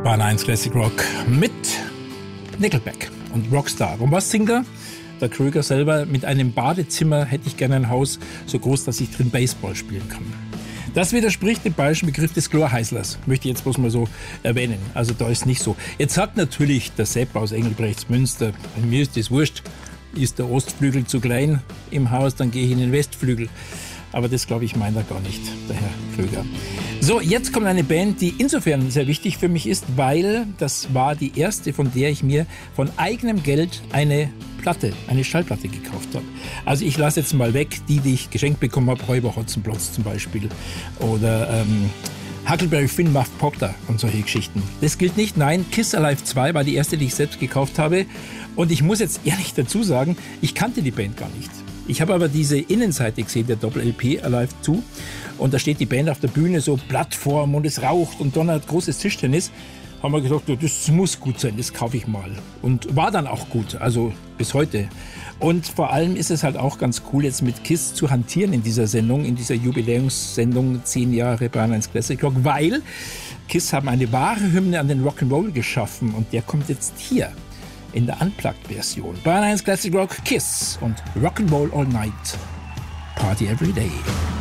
Bahn 1 Classic Rock mit Nickelback und Rockstar. Und was singt er? Der Kröger selber: mit einem Badezimmer hätte ich gerne ein Haus so groß, dass ich drin Baseball spielen kann. Das widerspricht dem bayerischen Begriff des Chlorheißlers, möchte ich jetzt bloß mal so erwähnen. Also da ist nicht so. Jetzt sagt natürlich der Sepp aus Engelbrechtsmünster: mir ist das wurscht, ist der Ostflügel zu klein im Haus, dann gehe ich in den Westflügel. Aber das, glaube ich, meint er gar nicht, der Herr Kröger. So, jetzt kommt eine Band, die insofern sehr wichtig für mich ist, weil das war die erste, von der ich mir von eigenem Geld eine Schallplatte gekauft habe. Also ich lasse jetzt mal weg die ich geschenkt bekommen habe, Räuber Hotzenplotz zum Beispiel oder Huckleberry Finn, Muff Potter und solche Geschichten. Das gilt nicht. Nein, Kiss Alive 2 war die erste, die ich selbst gekauft habe. Und ich muss jetzt ehrlich dazu sagen, ich kannte die Band gar nicht. Ich habe aber diese Innenseite gesehen, der Doppel-LP Alive 2. Und da steht die Band auf der Bühne, so Plattform und es raucht und donnert, großes Tischtennis. Haben wir gesagt, das muss gut sein, das kaufe ich mal. Und war dann auch gut, also bis heute. Und vor allem ist es halt auch ganz cool, jetzt mit Kiss zu hantieren in dieser Sendung, in dieser Jubiläumssendung 10 Jahre Bahn 1 Classic Rock, weil Kiss haben eine wahre Hymne an den Rock'n'Roll geschaffen und der kommt jetzt hier in der Unplugged-Version. Bahn 1 Classic Rock, Kiss und Rock'n'Roll All Night, Party Every Day.